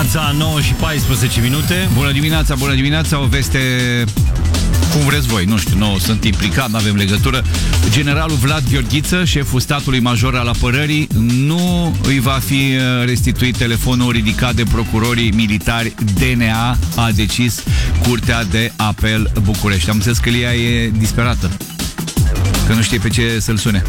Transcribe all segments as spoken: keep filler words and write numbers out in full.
dimineața, nouă și paisprezece minute. Bună dimineața, bună dimineața. O veste, cum vreți voi, nu știu, nu sunt implicat, nu avem legătură. Generalul Vlad Gheorghiță, șeful statului major al apărării, nu îi va fi restituit telefonul ridicat de procurorii militari. D N A a decis Curtea de Apel București. Am înțeles că Lia e disperată, că nu știe pe ce să-l sune.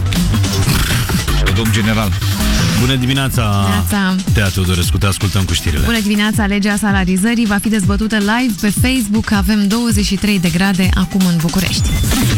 Domn general. Bună dimineața, Tea Teodorescu, te ascultăm cu știrile. Bună dimineața, legea salarizării va fi dezbătută live pe Facebook. Avem douăzeci și trei de grade acum în București.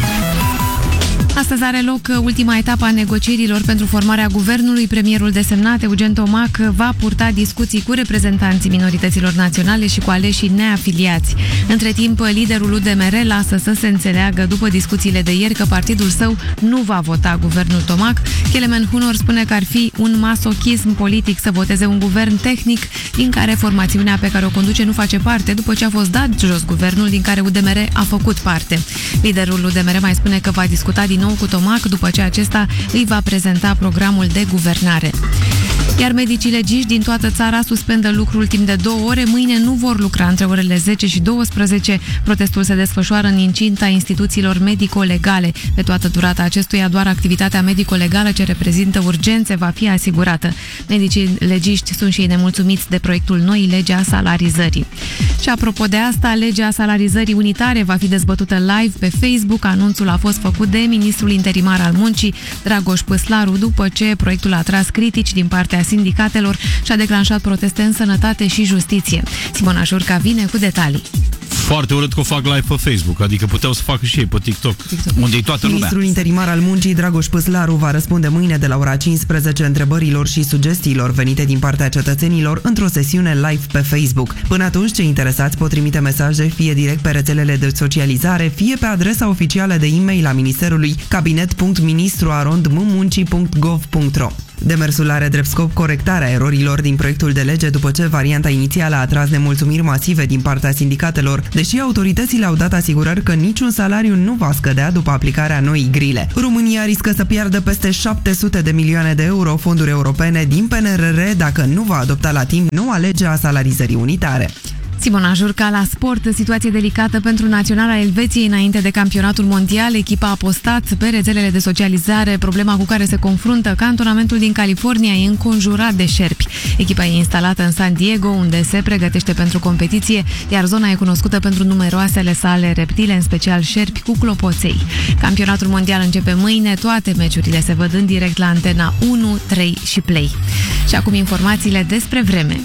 Astăzi are loc ultima etapă a negocierilor pentru formarea guvernului. Premierul desemnat, Eugen Tomac, va purta discuții cu reprezentanții minorităților naționale și cu aleșii neafiliați. Între timp, liderul U D M R lasă să se înțeleagă după discuțiile de ieri că partidul său nu va vota guvernul Tomac. Kelemen Hunor spune că ar fi un masochism politic să voteze un guvern tehnic din care formațiunea pe care o conduce nu face parte, după ce a fost dat jos guvernul din care U D M R a făcut parte. Liderul U D M R mai spune că va discuta din nou cu Tomac după ce acesta îi va prezenta programul de guvernare. Iar medicii legiști din toată țara suspendă lucrul timp de două ore. Mâine nu vor lucra între orele zece și douăsprezece. Protestul se desfășoară în incinta instituțiilor medico-legale. Pe toată durata acestuia, doar activitatea medico-legală ce reprezintă urgențe va fi asigurată. Medicii legiști sunt și ei nemulțumiți de proiectul noii lege a salarizării. Și apropo de asta, legea salarizării unitare va fi dezbătută live pe Facebook. Anunțul a fost făcut de ministrul interimar al muncii, Dragoș Păslaru, după ce proiectul a atras critici din partea sindicatelor și a declanșat proteste în sănătate și justiție. Simona Jurca vine cu detalii. Foarte urât că o fac live pe Facebook, adică puteau să facă și ei pe TikTok, TikTok. Unde e toată lumea. Ministrul interimar al muncii, Dragoș Păslaru, va răspunde mâine de la ora cincisprezece întrebărilor și sugestiilor venite din partea cetățenilor într-o sesiune live pe Facebook. Până atunci, cei interesați pot trimite mesaje fie direct pe rețelele de socializare, fie pe adresa oficială de e-mail a Ministerului cabinet punct ministru arond m muncii punct gov punct ro. Demersul are drept scop corectarea erorilor din proiectul de lege după ce varianta inițială a atras nemulțumiri masive din partea sindicatelor, deși autoritățile au dat asigurări că niciun salariu nu va scădea după aplicarea noii grile. România riscă să piardă peste șapte sute de milioane de euro fonduri europene din P N R R dacă nu va adopta la timp noua lege a salarizării unitare. Simona Jurca la sport, situație delicată pentru naționala Elveției înainte de campionatul mondial. Echipa a postat pe rețelele de socializare problema cu care se confruntă. Cantonamentul din California e înconjurat de șerpi. Echipa e instalată în San Diego, unde se pregătește pentru competiție, iar zona e cunoscută pentru numeroasele sale reptile, în special șerpi cu clopoței. Campionatul mondial începe mâine, toate meciurile se văd în direct la Antena unu, trei și Play. Și acum informațiile despre vreme.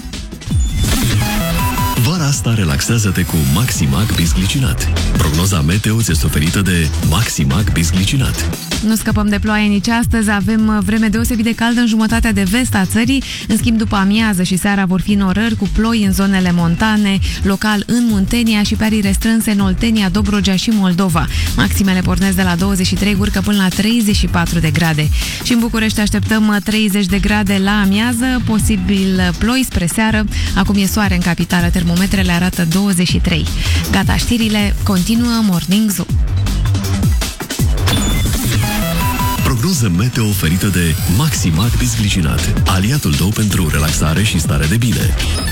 Vara asta relaxează-te cu Maximac Bisglicinat. Prognoza meteo ți este oferită de Maximac Bisglicinat. Nu scăpăm de ploaie nici astăzi, avem vreme deosebit de caldă în jumătatea de vest a țării. În schimb, după amiază și seara vor fi norări cu ploi în zonele montane, local în Muntenia și pe arii restrânse în Oltenia, Dobrogea și Moldova. Maximele pornesc de la douăzeci și trei, urcă până la treizeci și patru de grade. Și în București așteptăm treizeci de grade la amiază, posibil ploi spre seară. Acum e soare în capitală, termometrele arată douăzeci și trei. Gata, știrile, continuă Morning Zoo. Prognoză meteo oferită de Maximac Bisglicinat, aliatul tău pentru relaxare și stare de bine.